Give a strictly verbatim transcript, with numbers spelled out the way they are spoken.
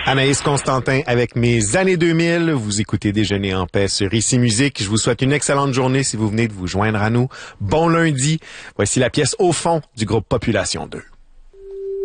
Anaïs Constantin avec mes années deux mille. Vous écoutez Déjeuner en paix sur Ici Musique. Je vous souhaite une excellente journée si vous venez de vous joindre à nous. Bon lundi. Voici la pièce Au fond du groupe Population deux.